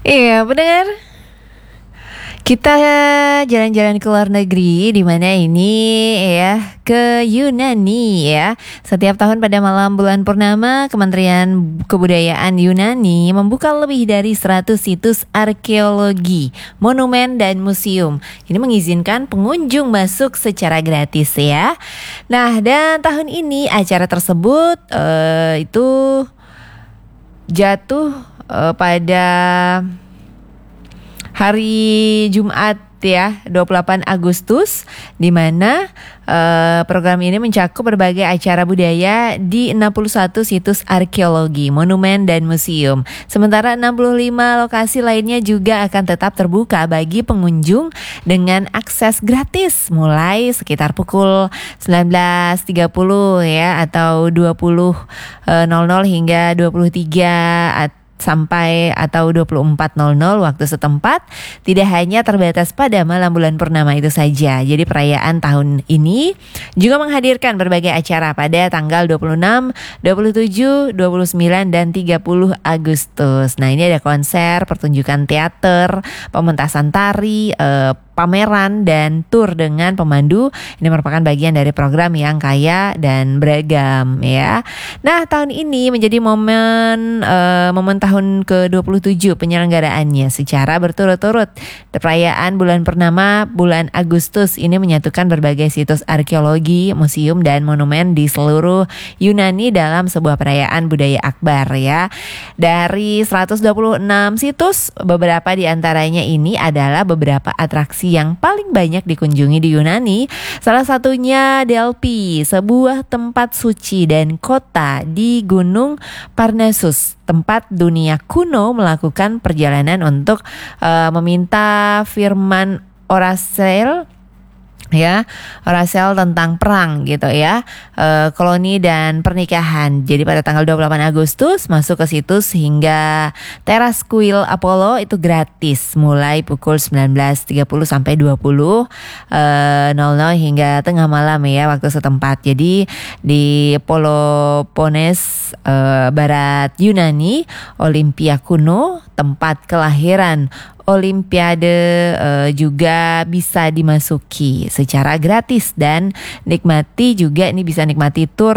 Iya, benar. Kita jalan-jalan ke luar negeri, di mana ini ya ke Yunani ya. Setiap tahun pada malam bulan purnama, Kementerian Kebudayaan Yunani membuka lebih dari 100 situs arkeologi, monumen dan museum. Ini mengizinkan pengunjung masuk secara gratis ya. Nah, dan tahun ini acara tersebut itu jatuh pada hari Jumat ya, 28 Agustus, di mana program ini mencakup berbagai acara budaya di 61 situs arkeologi, monumen dan museum. Sementara 65 lokasi lainnya juga akan tetap terbuka bagi pengunjung dengan akses gratis mulai sekitar pukul 19.30 ya atau 20.00 hingga 23 sampai atau 24.00 waktu setempat. Tidak hanya terbatas pada malam bulan purnama itu saja. Jadi perayaan tahun ini juga menghadirkan berbagai acara pada tanggal 26, 27, 29 dan 30 Agustus. Nah, ini ada konser, pertunjukan teater, pementasan tari, pameran dan tur dengan pemandu. Ini merupakan bagian dari program yang kaya dan beragam ya. Nah, tahun ini menjadi momen tahun ke-27 penyelenggaraannya secara berturut-turut. Perayaan bulan purnama bulan Agustus ini menyatukan berbagai situs arkeologi, museum dan monumen di seluruh Yunani dalam sebuah perayaan budaya akbar ya. Dari 126 situs, beberapa di antaranya ini adalah beberapa atraksi yang paling banyak dikunjungi di Yunani. Salah satunya Delphi, sebuah tempat suci dan kota di Gunung Parnassus, tempat dunia kuno melakukan perjalanan untuk meminta firman Oracle ya, Oracle tentang perang gitu ya, koloni dan pernikahan. Jadi pada tanggal 28 Agustus masuk ke situs hingga teras kuil Apollo itu gratis mulai pukul 19.30 sampai 20.00 hingga tengah malam ya waktu setempat. Jadi di Peloponnes barat Yunani, Olimpia kuno, tempat kelahiran Olimpiade juga bisa dimasuki secara gratis dan nikmati juga. Ini bisa nikmati tur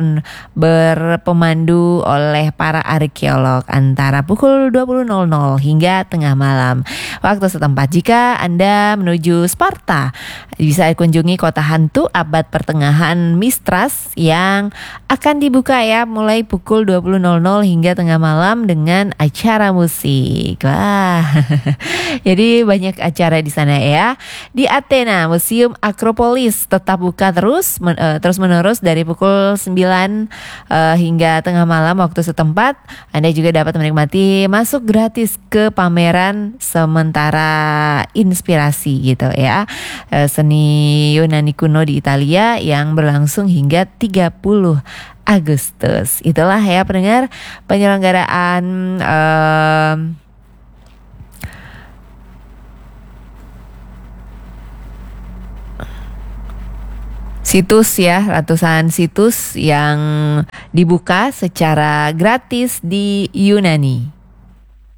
berpemandu oleh para arkeolog antara pukul 20.00 hingga tengah malam waktu setempat. Jika Anda menuju Sparta, bisa kunjungi kota hantu abad pertengahan Mistras yang akan dibuka ya mulai pukul 20.00 hingga tengah malam dengan acara musik. Wah. Jadi banyak acara di sana ya. Di Athena, Museum Akropolis tetap buka terus menerus dari pukul 9 hingga tengah malam waktu setempat. Anda juga dapat menikmati masuk gratis ke pameran sementara inspirasi gitu ya, seni Yunani kuno di Italia yang berlangsung hingga 30 Agustus. Itulah ya pendengar penyelenggaraan situs ya, ratusan situs yang dibuka secara gratis di Yunani.